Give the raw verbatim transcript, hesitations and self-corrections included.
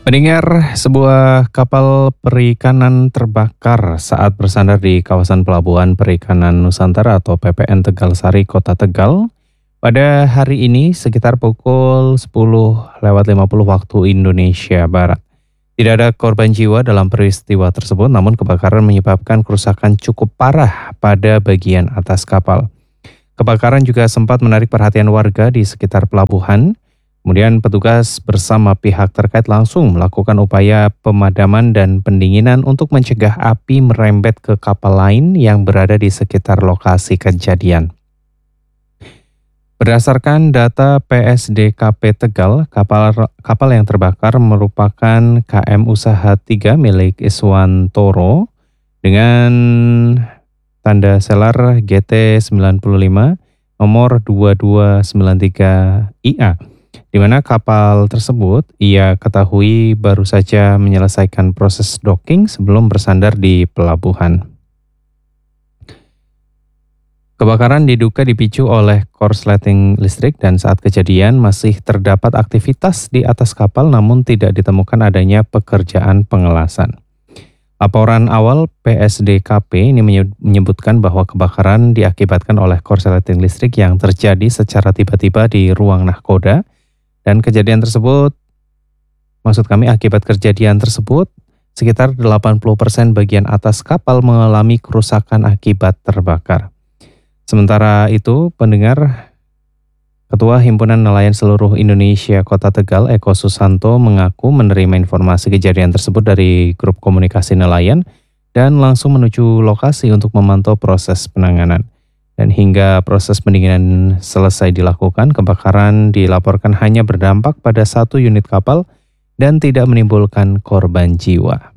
Pendengar, sebuah kapal perikanan terbakar saat bersandar di kawasan Pelabuhan Perikanan Nusantara atau P P N Tegal Sari, Kota Tegal. Pada hari ini sekitar pukul sepuluh lewat lima puluh waktu Indonesia Barat. Tidak ada korban jiwa dalam peristiwa tersebut, namun kebakaran menyebabkan kerusakan cukup parah pada bagian atas kapal. Kebakaran juga sempat menarik perhatian warga di sekitar pelabuhan. Kemudian petugas bersama pihak terkait langsung melakukan upaya pemadaman dan pendinginan untuk mencegah api merembet ke kapal lain yang berada di sekitar lokasi kejadian. Berdasarkan data P S D K P Tegal, kapal kapal yang terbakar merupakan K M Usaha tiga milik Iswantoro dengan tanda selar G T sembilan puluh lima nomor dua dua sembilan tiga I A. Di mana kapal tersebut ia ketahui baru saja menyelesaikan proses docking sebelum bersandar di pelabuhan. Kebakaran diduga dipicu oleh korsleting listrik dan saat kejadian masih terdapat aktivitas di atas kapal namun tidak ditemukan adanya pekerjaan pengelasan. Laporan awal P S D K P ini menyebutkan bahwa kebakaran diakibatkan oleh korsleting listrik yang terjadi secara tiba-tiba di ruang nahkoda. Dan kejadian tersebut, maksud kami akibat kejadian tersebut, sekitar delapan puluh persen bagian atas kapal mengalami kerusakan akibat terbakar. Sementara itu, pendengar, Ketua Himpunan Nelayan Seluruh Indonesia Kota Tegal, Eko Susanto, mengaku menerima informasi kejadian tersebut dari grup komunikasi nelayan dan langsung menuju lokasi untuk memantau proses penanganan. Dan hingga proses pendinginan selesai dilakukan, kebakaran dilaporkan hanya berdampak pada satu unit kapal dan tidak menimbulkan korban jiwa.